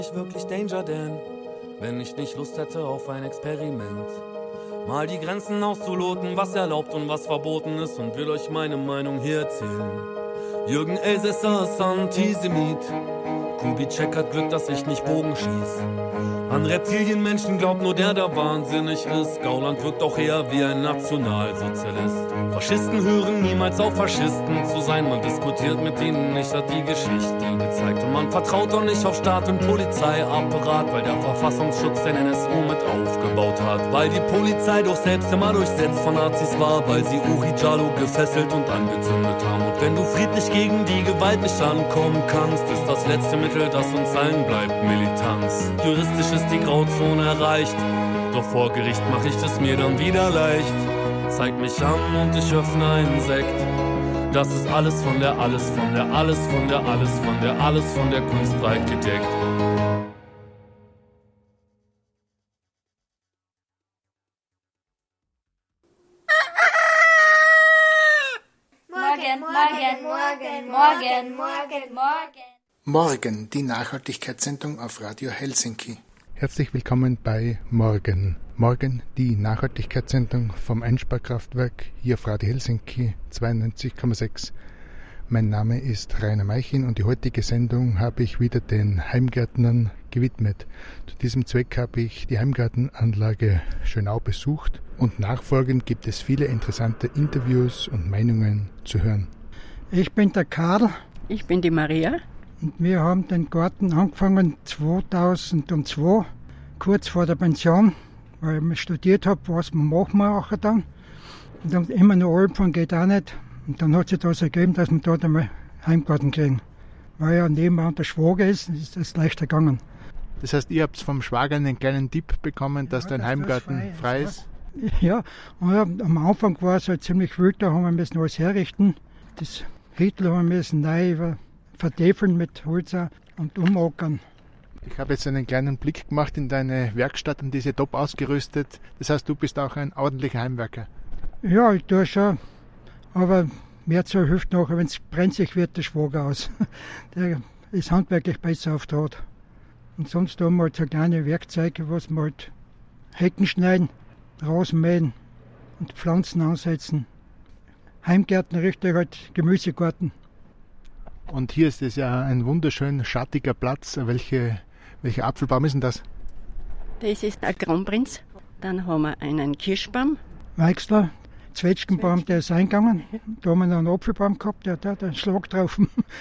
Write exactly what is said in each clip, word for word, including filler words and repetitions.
Ich wirklich Danger, denn wenn ich nicht Lust hätte auf ein Experiment, mal die Grenzen auszuloten, was erlaubt und was verboten ist, und will euch meine Meinung hier erzählen. Jürgen Elsässer ist Antisemit, Kubitschek hat Glück, dass ich nicht Bogen schieß. An Reptilienmenschen glaubt nur der, der wahnsinnig ist. Gauland wirkt auch eher wie ein Nationalsozialist. Faschisten hören niemals auf, Faschisten zu sein. Man diskutiert mit ihnen nicht, hat die Geschichte gezeigt. Und man vertraut auch nicht auf Staat und Polizeiapparat, weil der Verfassungsschutz den N S U mit aufgebaut hat. Weil die Polizei doch selbst immer durchsetzt von Nazis war, weil sie Uri Jallo gefesselt und angezündet haben. Und wenn du friedlich gegen die Gewalt nicht ankommen kannst, ist das letzte Mittel, das uns allen bleibt, Militanz. Juristisch ist die Grauzone erreicht, doch vor Gericht mach ich es mir dann wieder leicht. Zeig mich an und ich öffne einen Sekt. Das ist alles von der, alles von der, alles von der, alles von der, alles von der Kunst breit gedeckt. Morgen, morgen, morgen, morgen, morgen, morgen. Morgen, die Nachhaltigkeitssendung auf Radio Helsinki. Herzlich willkommen bei Morgen. Morgen, die Nachhaltigkeitssendung vom Einsparkraftwerk hier auf Radio Helsinki zweiundneunzig Komma sechs. Mein Name ist Rainer Meichin und die heutige Sendung habe ich wieder den Heimgärtnern gewidmet. Zu diesem Zweck habe ich die Heimgartenanlage Schönau besucht und nachfolgend gibt es viele interessante Interviews und Meinungen zu hören. Ich bin der Karl. Ich bin die Maria. Und wir haben den Garten angefangen zweitausendzwei, kurz vor der Pension, weil ich studiert habe, was man machen wir dann. Und dann immer noch Alpen geht auch nicht. Und dann hat sich das ergeben, dass wir dort einmal Heimgarten kriegen. Weil ja nebenan der Schwager ist, ist das leichter gegangen. Das heißt, ihr habt vom Schwager einen kleinen Tipp bekommen, dass ja, dein Heimgarten frei, frei ist? Ja, und ja, am Anfang war es halt ziemlich wild, da haben wir müssen alles herrichten. Das Hitler haben wir müssen neu vertäfeln mit Holz und umackern. Ich habe jetzt einen kleinen Blick gemacht in deine Werkstatt und die ist ja top ausgerüstet. Das heißt, du bist auch ein ordentlicher Heimwerker. Ja, ich tue schon, aber mehr zur hilft nachher, wenn es brenzlig wird, der Schwager aus. Der ist handwerklich besser auf Draht. Und sonst tun wir halt so kleine Werkzeuge, was wir halt Hecken schneiden, Rasen mähen und Pflanzen ansetzen. Heimgärten richtig halt Gemüsegarten. Und hier ist es ja ein wunderschön schattiger Platz. Welche, welcher Apfelbaum ist denn das? Das ist ein Kronprinz. Dann haben wir einen Kirschbaum. Weichsler, Zwetschgenbaum, der ist eingegangen. Da haben wir noch einen Apfelbaum gehabt, der hat einen Schlag drauf.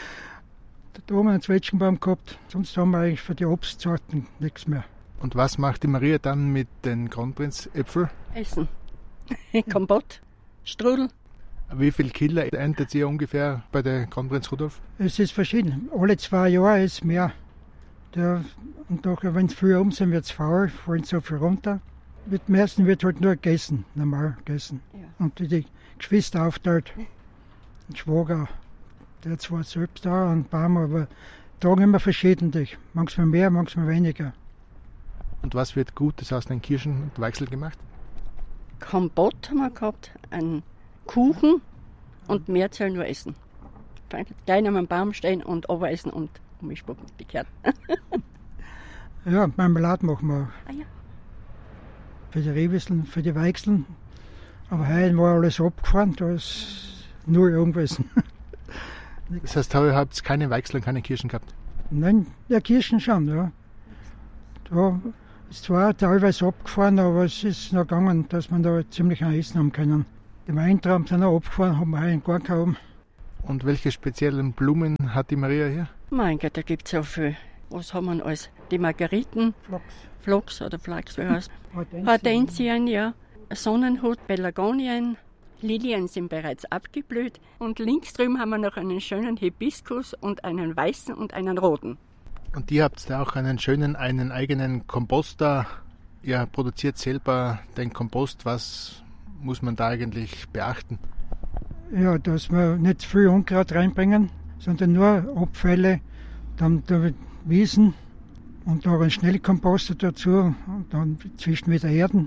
Da haben wir einen Zwetschgenbaum gehabt. Sonst haben wir eigentlich für die Obstsorten nichts mehr. Und was macht die Maria dann mit den Kronprinzäpfeln? Essen. Kompott, Strudel. Wie viel Kilo erntet ihr ungefähr bei der Kronprinz Rudolf? Es ist verschieden. Alle zwei Jahre ist mehr. Der, und nachher, wenn es früher um sind, wird es faul, fallen so viel runter. Mit dem ersten wird halt nur gegessen, normal gegessen. Ja. Und die, die Geschwister aufteilt. Ein Schwager, der hat zwar selbst da einen Baum, aber tragen immer verschiedentlich. Manchmal mehr, manchmal weniger. Und was wird Gutes aus den Kirschen und Weichsel gemacht? Kompott haben wir gehabt, ein Kuchen und Mehrzahl nur essen. Gleich am Baum stehen und runteressen und umspucken, die Kerzen. Ja, Marmelade machen wir auch. Ah, ja. Für die Rehwisseln, für die Weichseln. Aber heute war alles abgefahren, da ist null irgendwas. Das heißt, ihr habt keine Weichsel und keine Kirschen gehabt? Nein, ja, Kirschen schon, ja. Da ist zwar teilweise abgefahren, aber es ist noch gegangen, dass man da ziemlich ein Essen haben können. Die Weintrauben sind auch abgefahren, haben wir einen gar keinen. Und welche speziellen Blumen hat die Maria hier? Mein Gott, da gibt es so viel. Was haben wir alles? Die Margeriten, Flachs, Flachs oder Flachs, wie heißt Hortensien. Hortensien, ja. Sonnenhut, Pelargonien. Lilien sind bereits abgeblüht. Und links drüben haben wir noch einen schönen Hibiskus und einen weißen und einen roten. Und ihr habt da auch einen schönen, einen eigenen Komposter. Ihr produziert selber den Kompost. Was muss man da eigentlich beachten? Ja, dass wir nicht viel Unkraut reinbringen, sondern nur Abfälle, dann der Wiesen und da einen Schnellkomposter dazu und dann zwischen wieder Erden.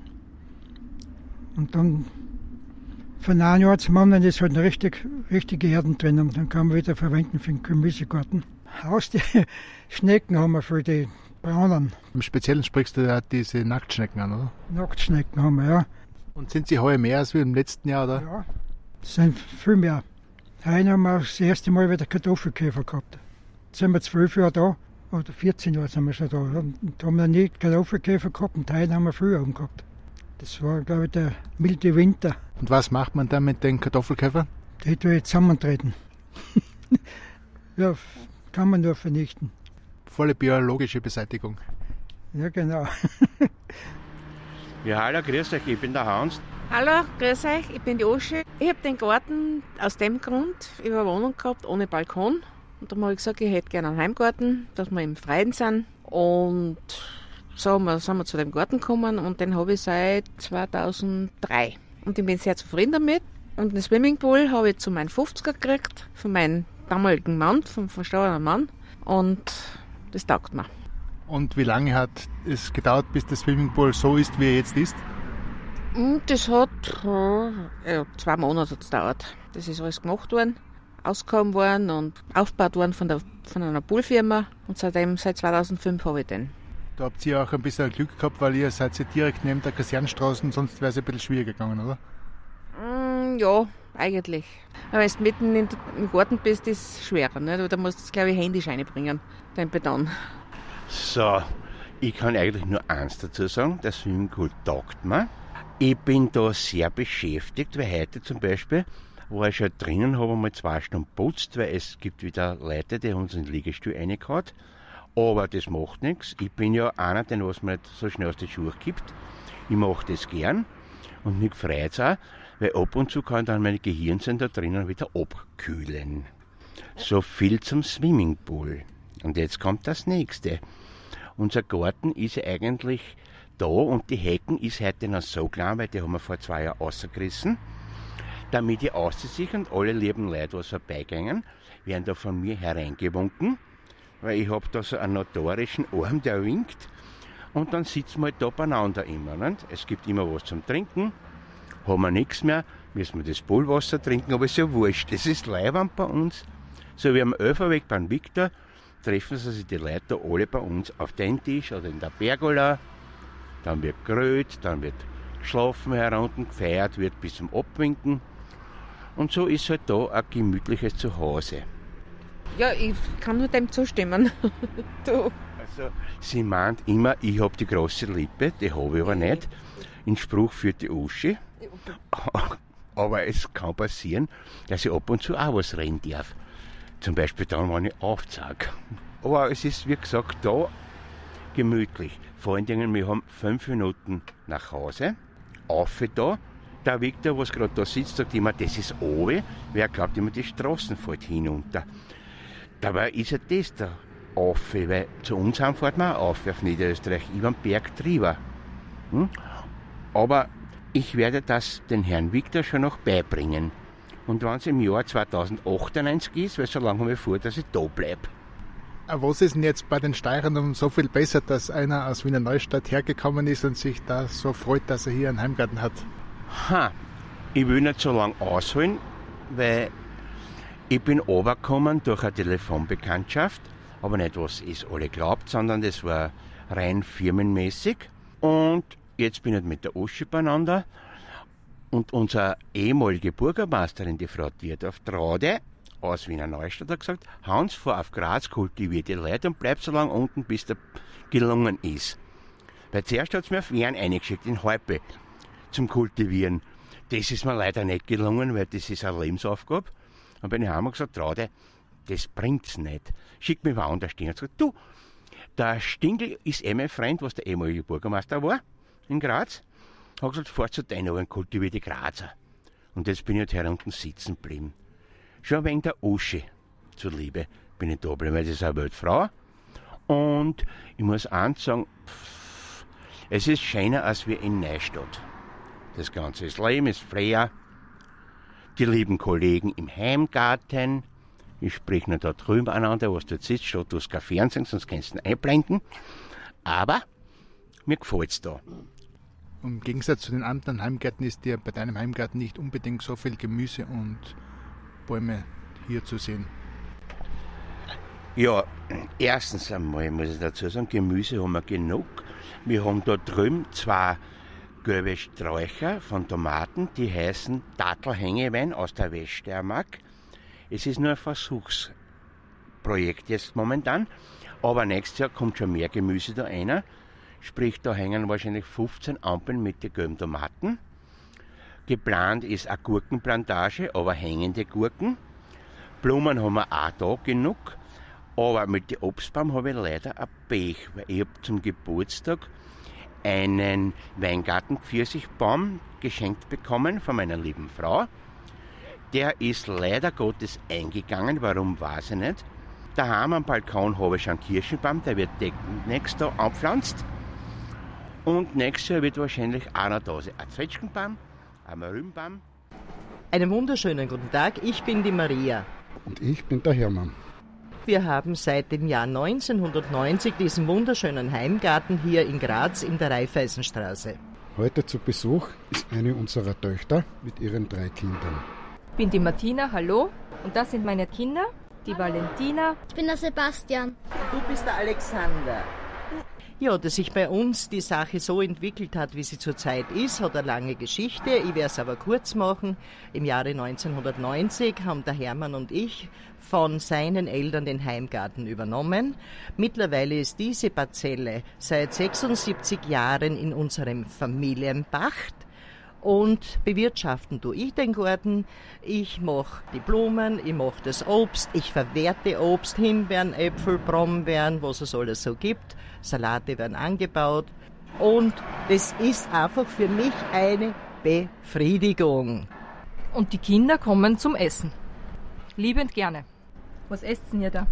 Und dann von einem Jahr zum anderen ist halt eine richtig, richtige Erden drinnen. Dann kann man wieder verwenden für den Gemüsegarten. Haus die Schnecken haben wir für die Braunen. Im Speziellen sprichst du ja diese Nacktschnecken an, oder? Nacktschnecken haben wir, ja. Und sind sie heuer mehr als wie im letzten Jahr, oder? Ja, es sind viel mehr. Heute haben wir das erste Mal wieder Kartoffelkäfer gehabt. Jetzt sind wir zwölf Jahre da, oder vierzehn Jahre sind wir schon da. Und da haben wir nie Kartoffelkäfer gehabt und heute haben wir früher oben gehabt. Das war, glaube ich, der milde Winter. Und was macht man dann mit den Kartoffelkäfern? Die tue ich zusammentreten. Ja, kann man nur vernichten. Volle biologische Beseitigung. Ja, genau. Ja, hallo, grüß euch, ich bin der Hans. Hallo, grüß euch, ich bin die Oschi. Ich habe den Garten aus dem Grund über eine Wohnung gehabt, ohne Balkon. Und dann habe ich gesagt, ich hätte gerne einen Heimgarten, dass wir im Freien sind. Und so sind wir zu dem Garten gekommen und den habe ich seit zweitausenddrei. Und ich bin sehr zufrieden damit. Und den Swimmingpool habe ich zu meinem fünfziger gekriegt, von meinem damaligen Mann, vom verstorbenen Mann. Und das taugt mir. Und wie lange hat es gedauert, bis der Swimmingpool so ist, wie er jetzt ist? Das hat ja, zwei Monate hat's gedauert. Das ist alles gemacht worden, ausgehoben worden und aufgebaut worden von, der, von einer Poolfirma. Und seitdem, seit zweitausendfünf habe ich den. Da habt ihr auch ein bisschen Glück gehabt, weil ihr seid ja direkt neben der Kasernenstraße, sonst wäre es ein bisschen schwieriger gegangen, oder? Mm, ja, eigentlich. Aber wenn du mitten in, im Garten bist, ist es schwerer. Nicht? Da musst du, glaube ich, händisch reinbringen, den Beton. So, ich kann eigentlich nur eins dazu sagen, der Swimmingpool taugt mir. Ich bin da sehr beschäftigt, weil heute zum Beispiel war ich schon drinnen, habe mal zwei Stunden putzt, weil es gibt wieder Leute, die uns in den Liegestuhl reingehauen. Aber das macht nichts. Ich bin ja einer, der was mir nicht so schnell aus den Schuhen gibt. Ich mache das gern und mich freut es auch, weil ab und zu kann dann meine Gehirnzellen da drinnen wieder abkühlen. So viel zum Swimmingpool. Und jetzt kommt das Nächste. Unser Garten ist ja eigentlich da und die Hecken ist heute noch so klein, weil die haben wir vor zwei Jahren rausgerissen. Damit ich aussicht und alle lieben Leute, die vorbeigehen, werden da von mir hereingewunken, weil ich habe da so einen notorischen Arm, der winkt. Und dann sitzen wir halt da beieinander immer. Nicht? Es gibt immer was zum Trinken, haben wir nichts mehr, müssen wir das Poolwasser trinken, aber ist ja wurscht. Das ist Leiwand bei uns. So wie am Öferweg beim Victor treffen sich die Leute da alle bei uns auf den Tisch oder in der Pergola. Dann wird gerölt, dann wird geschlafen, herunten gefeiert, wird bis zum Abwinken. Und so ist halt da ein gemütliches Zuhause. Ja, ich kann nur dem zustimmen. Du. Also, sie meint immer, ich habe die große Lippe, die habe ich aber nicht. In Spruch führt die Uschi. Aber es kann passieren, dass ich ab und zu auch was reden darf. Zum Beispiel dann, wenn ich aufzeige. Aber es ist, wie gesagt, da gemütlich. Vor allen Dingen, wir haben fünf Minuten nach Hause. Auf da. Der Victor, was gerade da sitzt, sagt immer, das ist oben. Wer glaubt immer, die Straßen fällt hinunter. Dabei ist ja das da auf, weil zu uns haben fährt man auch auf, auf Niederösterreich, über den Berg drüber. Hm? Aber ich werde das den Herrn Victor schon noch beibringen. Und wenn es im Jahr zweitausendachtzig ist, weil so lange haben wir vor, dass ich da bleibe. Was ist denn jetzt bei den Steirern so viel besser, dass einer aus Wiener Neustadt hergekommen ist und sich da so freut, dass er hier einen Heimgarten hat? Ha, ich will nicht so lange ausholen, weil ich bin runtergekommen durch eine Telefonbekanntschaft, aber nicht, was es alle glaubt, sondern das war rein firmenmäßig. Und jetzt bin ich mit der Uschi beieinander. Und unsere ehemalige Bürgermeisterin, die Frau Dierdorf Traude aus Wiener Neustadt, hat gesagt, Hans, fahr auf Graz, kultivier die Leute und bleib so lange unten, bis der gelungen ist. Weil zuerst hat es mir auf Wien eingeschickt, in Heupe, zum Kultivieren. Das ist mir leider nicht gelungen, weil das ist eine Lebensaufgabe. Und bin ich heim und gesagt, Traude, das bringt's nicht. Schick mich woanders hin. Und gesagt, du, der Stingl ist eh mein Freund, was der ehemalige Bürgermeister war, in Graz. Ich habe gesagt, fahr zu deinen und kultivier die Grazer. Und jetzt bin ich halt herunten sitzen geblieben. Schon wegen der Uschi zuliebe bin ich da geblieben, weil das ist eine Weltfrau. Und ich muss eins sagen, pff, es ist schöner als wir in Neustadt. Das Ganze ist Leben, ist freier. Die lieben Kollegen im Heimgarten. Ich spreche noch da drüben aneinander, was du jetzt sitzt, statt du hast kein Fernsehen, sonst kannst du ihn einblenden. Aber mir gefällt es da. Im Gegensatz zu den anderen Heimgärten ist dir bei deinem Heimgarten nicht unbedingt so viel Gemüse und Bäume hier zu sehen. Ja, erstens einmal muss ich dazu sagen, Gemüse haben wir genug. Wir haben da drüben zwei gelbe Sträucher von Tomaten, die heißen Dattelhängewein aus der Weststeiermark. Es ist nur ein Versuchsprojekt jetzt momentan, aber nächstes Jahr kommt schon mehr Gemüse da rein. Sprich, da hängen wahrscheinlich fünfzehn Ampeln mit den gelben Tomaten. Geplant ist eine Gurkenplantage, aber hängende Gurken. Blumen haben wir auch da genug. Aber mit dem Obstbaum habe ich leider ein Pech, weil ich habe zum Geburtstag einen Weingarten-Pfirsichbaum geschenkt bekommen von meiner lieben Frau. Der ist leider Gottes eingegangen, warum weiß ich nicht. Daheim am Balkon habe ich einen Kirschenbaum, der wird nächstes Jahr anpflanzt. Und nächstes Jahr wird wahrscheinlich auch noch da sein. Ein Zwetschgenbaum, ein Marünbaum. Einen wunderschönen guten Tag, ich bin die Maria. Und ich bin der Hermann. Wir haben seit dem Jahr neunzehnhundertneunzig diesen wunderschönen Heimgarten hier in Graz in der Raiffeisenstraße. Heute zu Besuch ist eine unserer Töchter mit ihren drei Kindern. Ich bin die Martina, hallo. Und das sind meine Kinder, die Valentina. Ich bin der Sebastian. Du bist der Alexander. Ja, dass sich bei uns die Sache so entwickelt hat, wie sie zurzeit ist, hat eine lange Geschichte. Ich werde es aber kurz machen. Im Jahre neunzehnhundertneunzig haben der Hermann und ich von seinen Eltern den Heimgarten übernommen. Mittlerweile ist diese Parzelle seit sechsundsiebzig Jahren in unserem Familienpacht. Und bewirtschaften tue ich den Garten. Ich mache die Blumen, ich mache das Obst, ich verwerte Obst, Himbeeren, Äpfel, Brombeeren, was es alles so gibt. Salate werden angebaut. Und das ist einfach für mich eine Befriedigung. Und die Kinder kommen zum Essen. Liebend gerne. Was esst ihr da?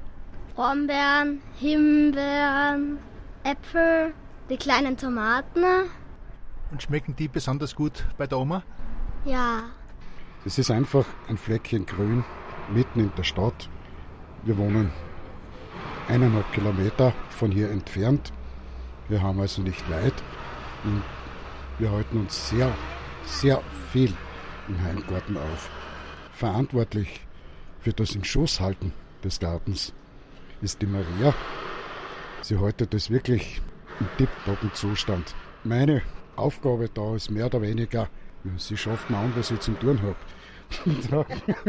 Brombeeren, Himbeeren, Äpfel, die kleinen Tomaten. Und schmecken die besonders gut bei der Oma? Ja. Es ist einfach ein Fleckchen Grün mitten in der Stadt. Wir wohnen eineinhalb Kilometer von hier entfernt. Wir haben also nicht weit. Und wir halten uns sehr, sehr viel im Heimgarten auf. Verantwortlich für das Inschusshalten des Gartens ist die Maria. Sie haltet das wirklich im tipptoppen Zustand. Meine Aufgabe da ist mehr oder weniger, sie schafft mir an, was ich zum tun habe.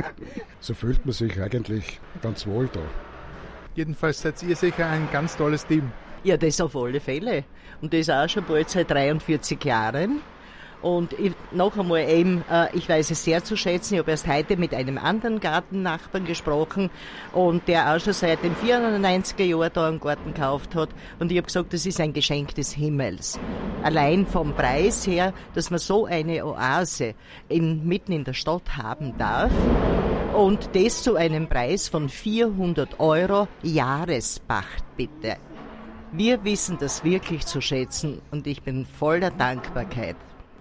So fühlt man sich eigentlich ganz wohl da. Jedenfalls seid ihr sicher ein ganz tolles Team. Ja, das auf alle Fälle. Und das auch schon bald seit dreiundvierzig Jahren. Und ich, noch einmal eben, äh, ich weiß es sehr zu schätzen, ich habe erst heute mit einem anderen Gartennachbarn gesprochen und der auch schon seit den vierundneunziger Jahren da einen Garten gekauft hat. Und ich habe gesagt, das ist ein Geschenk des Himmels. Allein vom Preis her, dass man so eine Oase in, mitten in der Stadt haben darf. Und das zu einem Preis von vierhundert Euro Jahrespacht, bitte. Wir wissen das wirklich zu schätzen und ich bin voller Dankbarkeit.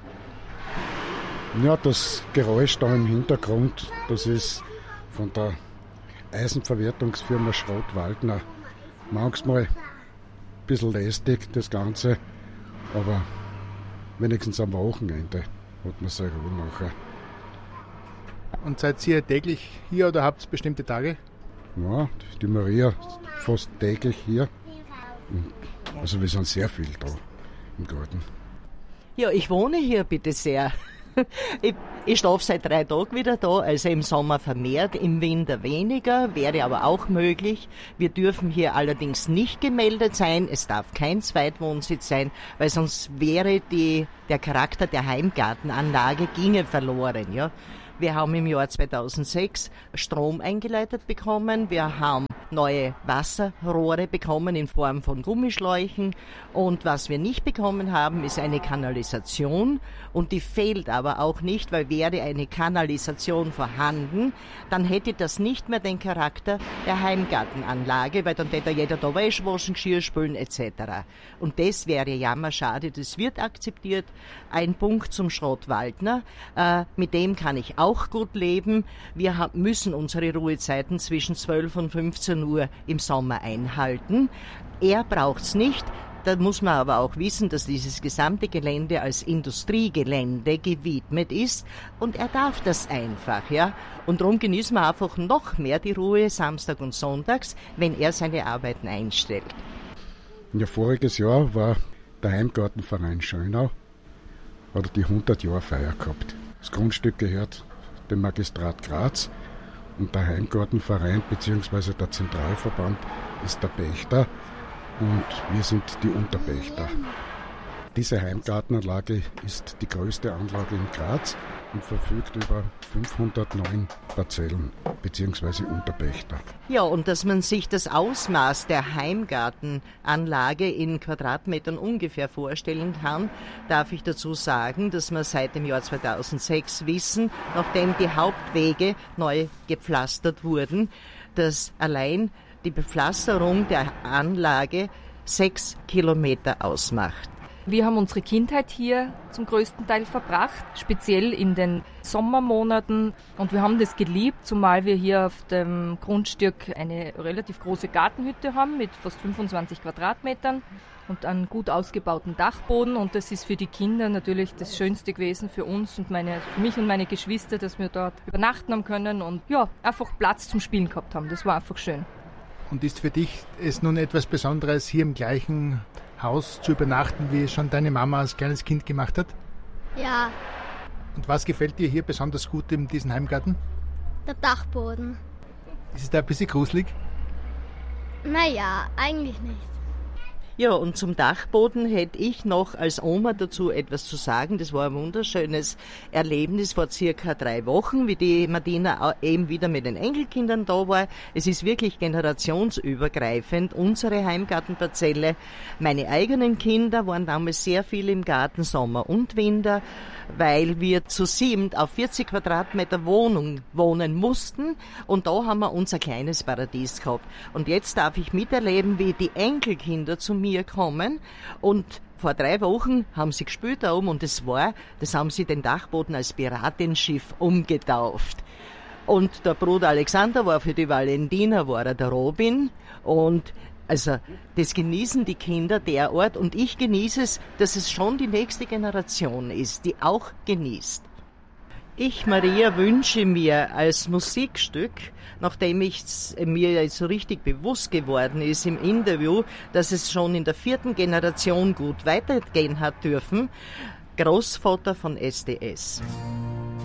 Ja, das Geräusch da im Hintergrund, das ist von der Eisenverwertungsfirma Schrott-Waldner. Manchmal ein bisschen lästig, das Ganze, aber wenigstens am Wochenende hat man seine Ruhe nachher. Und seid ihr täglich hier oder habt ihr bestimmte Tage? Ja, die Maria fast täglich hier. Also wir sind sehr viel da im Garten. Ja, ich wohne hier, bitte sehr. Ich, ich schlafe seit drei Tagen wieder da, also im Sommer vermehrt, im Winter weniger, wäre aber auch möglich. Wir dürfen hier allerdings nicht gemeldet sein, es darf kein Zweitwohnsitz sein, weil sonst wäre die, der Charakter der Heimgartenanlage ginge verloren. Ja. Wir haben im Jahr zweitausendsechs Strom eingeleitet bekommen, wir haben neue Wasserrohre bekommen in Form von Gummischläuchen und was wir nicht bekommen haben, ist eine Kanalisation und die fehlt aber auch nicht, weil wäre eine Kanalisation vorhanden, dann hätte das nicht mehr den Charakter der Heimgartenanlage, weil dann hätte jeder da Wäsche waschen, Geschirr spülen et cetera. Und das wäre jammerschade, das wird akzeptiert. Ein Punkt zum Schrott-Waldner, äh, mit dem kann ich auch gut leben. Wir haben, müssen unsere Ruhezeiten zwischen zwölf und fünfzehn Uhr im Sommer einhalten. Er braucht's nicht. Da muss man aber auch wissen, dass dieses gesamte Gelände als Industriegelände gewidmet ist und er darf das einfach, ja. Und darum genießen wir einfach noch mehr die Ruhe Samstag und Sonntags, wenn er seine Arbeiten einstellt. Ja, voriges Jahr war der Heimgartenverein Schönau, hat die hundert-Jahr-Feier gehabt. Das Grundstück gehört dem Magistrat Graz und der Heimgartenverein bzw. der Zentralverband ist der Pächter. Und wir sind die Unterpächter. Diese Heimgartenanlage ist die größte Anlage in Graz und verfügt über fünfhundertneun Parzellen bzw. Unterpächter. Ja, und dass man sich das Ausmaß der Heimgartenanlage in Quadratmetern ungefähr vorstellen kann, darf ich dazu sagen, dass wir seit dem Jahr zweitausendsechs wissen, nachdem die Hauptwege neu gepflastert wurden, dass allein die Bepflasterung der Anlage sechs Kilometer ausmacht. Wir haben unsere Kindheit hier zum größten Teil verbracht, speziell in den Sommermonaten. Und wir haben das geliebt, zumal wir hier auf dem Grundstück eine relativ große Gartenhütte haben mit fast fünfundzwanzig Quadratmetern und einen gut ausgebauten Dachboden. Und das ist für die Kinder natürlich das Schönste gewesen für uns und meine, für mich und meine Geschwister, dass wir dort übernachten haben können und ja, einfach Platz zum Spielen gehabt haben. Das war einfach schön. Und ist für dich es nun etwas Besonderes, hier im gleichen Haus zu übernachten, wie es schon deine Mama als kleines Kind gemacht hat? Ja. Und was gefällt dir hier besonders gut in diesem Heimgarten? Der Dachboden. Ist es da ein bisschen gruselig? Naja, eigentlich nicht. Ja, und zum Dachboden hätte ich noch als Oma dazu etwas zu sagen. Das war ein wunderschönes Erlebnis vor circa drei Wochen, wie die Martina eben wieder mit den Enkelkindern da war. Es ist wirklich generationsübergreifend, unsere Heimgartenparzelle. Meine eigenen Kinder waren damals sehr viel im Garten, Sommer und Winter, weil wir zu sieben auf vierzig Quadratmeter Wohnung wohnen mussten. Und da haben wir unser kleines Paradies gehabt. Und jetzt darf ich miterleben, wie die Enkelkinder zu mir kommen und vor drei Wochen haben sie gespielt da oben und das war, das haben sie den Dachboden als Piratenschiff umgetauft. Und der Bruder Alexander war für die Valentina, war er der Robin und also das genießen die Kinder derart und ich genieße es, dass es schon die nächste Generation ist, die auch genießt. Ich, Maria, wünsche mir als Musikstück, nachdem ich mir jetzt so richtig bewusst geworden ist im Interview, dass es schon in der vierten Generation gut weitergehen hat dürfen, Großvater von S D S.